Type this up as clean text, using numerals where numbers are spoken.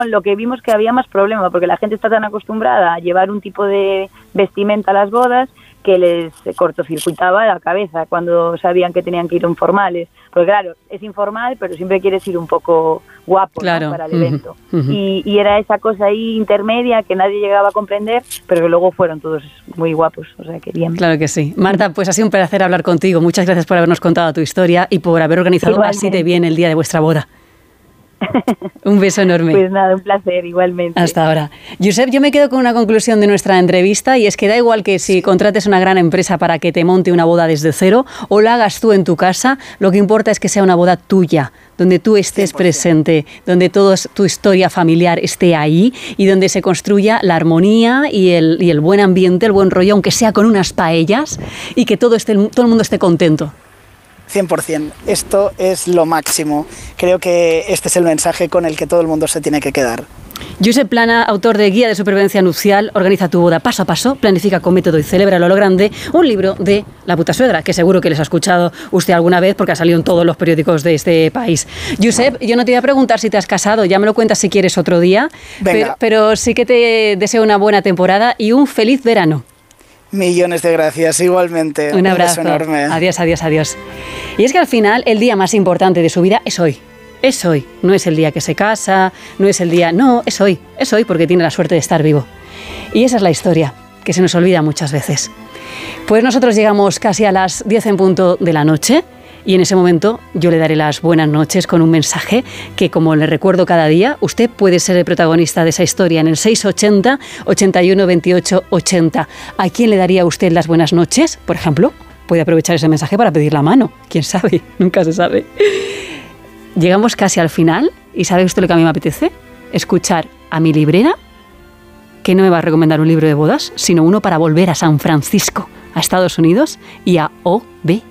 lo que vimos que había más problema, porque la gente está tan acostumbrada a llevar un tipo de vestimenta a las bodas que les cortocircuitaba la cabeza cuando sabían que tenían que ir informales. Porque claro, es informal, pero siempre quieres ir un poco guapo, claro, ¿no? Para el evento. Y era esa cosa ahí intermedia que nadie llegaba a comprender, pero que luego fueron todos muy guapos, o sea que bien. Claro que sí. Marta, pues ha sido un placer hablar contigo. Muchas gracias por habernos contado tu historia y por haber organizado Igualmente. así de bien el día de vuestra boda. Un beso enorme. Pues nada, un placer, igualmente. Hasta ahora. Josep, yo me quedo con una conclusión de nuestra entrevista y es que da igual que si contrates una gran empresa para que te monte una boda desde cero o la hagas tú en tu casa, lo que importa es que sea una boda tuya, donde tú estés 100%. presente, donde toda tu historia familiar esté ahí y donde se construya la armonía y el buen ambiente, el buen rollo, aunque sea con unas paellas, y que todo el mundo esté contento. 100%. Esto es lo máximo. Creo que este es el mensaje con el que todo el mundo se tiene que quedar. Josep Plana, autor de Guía de Supervivencia Nupcial, organiza tu boda paso a paso, planifica con método y celébralo a lo grande, un libro de La puta suegra, que seguro que les ha escuchado usted alguna vez porque ha salido en todos los periódicos de este país. Josep, yo no te voy a preguntar si te has casado, ya me lo cuentas si quieres otro día, pero sí que te deseo una buena temporada y un feliz verano. Millones de gracias, igualmente. Un abrazo. Un beso enorme. Adiós, adiós, adiós. Y es que al final el día más importante de su vida es hoy. Es hoy. No es el día que se casa, no es el día... No, es hoy. Es hoy porque tiene la suerte de estar vivo. Y esa es la historia, que se nos olvida muchas veces. Pues nosotros llegamos casi a las 10 en punto de la noche y en ese momento yo le daré las buenas noches con un mensaje que, como le recuerdo cada día, usted puede ser el protagonista de esa historia en el 680 81 28 80. ¿A quién le daría usted las buenas noches? Por ejemplo, puede aprovechar ese mensaje para pedir la mano. ¿Quién sabe? Nunca se sabe. Llegamos casi al final y ¿sabe usted lo que a mí me apetece? Escuchar a mi librera, que no me va a recomendar un libro de bodas, sino uno para volver a San Francisco, a Estados Unidos, y a O.B.